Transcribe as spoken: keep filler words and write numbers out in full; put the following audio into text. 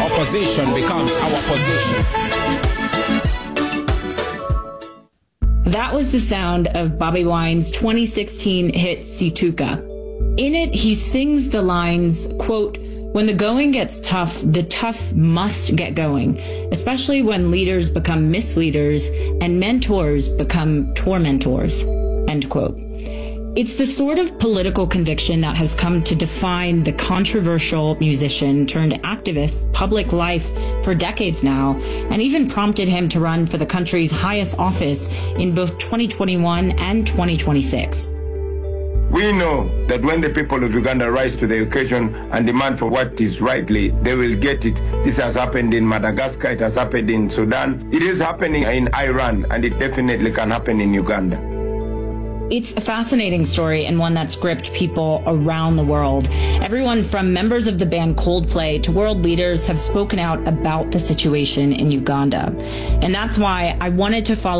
opposition becomes our position. That was the sound of Bobby Wine's twenty sixteen hit Situka. In it, he sings the lines, quote, "When the going gets tough, the tough must get going, especially when leaders become misleaders and mentors become tormentors," end quote. It's the sort of political conviction that has come to define the controversial musician turned activist public life for decades now, and even prompted him to run for the country's highest office in both twenty twenty-one and twenty twenty-six. We know that when the people of Uganda rise to the occasion and demand for what is rightly, they will get it. This has happened in Madagascar, it has happened in Sudan, it is happening in Iran, and it definitely can happen in Uganda. It's a fascinating story and one that's gripped people around the world. Everyone from members of the band Coldplay to world leaders have spoken out about the situation in Uganda. And that's why I wanted to follow